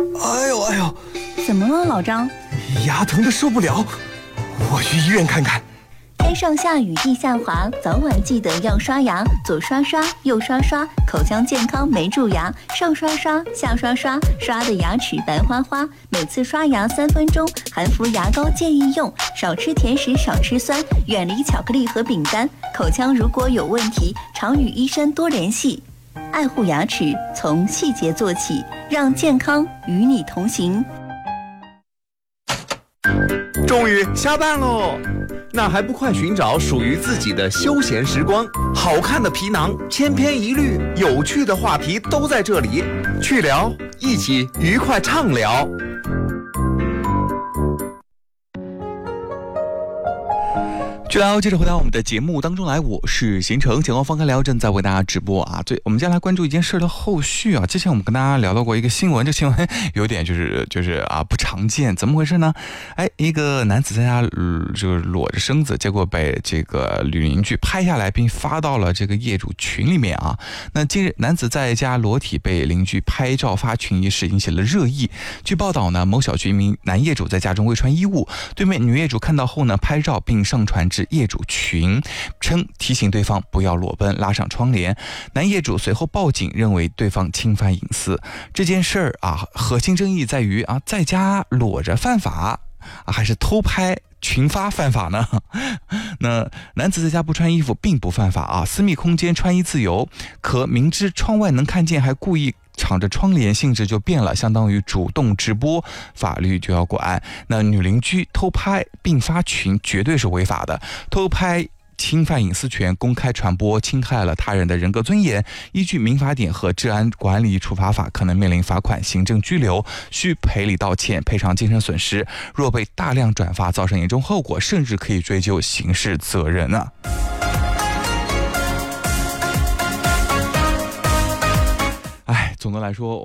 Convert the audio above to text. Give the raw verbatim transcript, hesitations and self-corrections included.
哎呦哎呦， 怎么了，老张？ 牙疼的受不了，我去医院看看。 天上下雨地下滑，早晚记得要刷牙，左刷刷右刷刷，口腔健康没蛀牙，上刷刷下刷刷，刷的牙齿白花花。每次刷牙三分钟，含氟牙膏建议用，少吃甜食少吃酸，远离巧克力和饼干。口腔如果有问题，常与医生多联系。爱护牙齿，从细节做起，让健康与你同行。 终于下班喽，那还不快寻找属于自己的休闲时光？好看的皮囊，千篇一律，有趣的话题都在这里，去聊，一起愉快畅聊。 去聊，接着回到我们的节目当中来，我是贤成，前方方开聊正在为大家直播啊。对，我们接下来关注一件事的后续啊。之前我们跟大家聊到过一个新闻，这新闻有点就是就是啊不常见，怎么回事呢？哎，一个男子在家、呃、就是裸着身子，结果被这个女邻居拍下来，并发到了这个业主群里面啊。那近日，男子在家裸体被邻居拍照发群一事引起了热议。据报道呢，某小区一名男业主在家中未穿衣物，对面女业主看到后呢，拍照并上传至业主群，称提醒对方不要裸奔，拉上窗帘。男业主随后报警，认为对方侵犯隐私。这件事儿啊，核心争议在于啊，在家裸着犯法啊，还是偷拍群发犯法呢？那男子在家不穿衣服并不犯法啊，私密空间穿衣自由，可明知窗外能看见还故意敞着窗帘，性质就变了，相当于主动直播，法律就要管。那女邻居偷拍并发群绝对是违法的，偷拍侵犯隐私权，公开传播侵害了他人的人格尊严，依据民法典和治安管理处罚法，可能面临罚款、行政拘留，需赔礼道歉、赔偿精神损失。若被大量转发，造成严重后果，甚至可以追究刑事责任啊。哎，总的来说。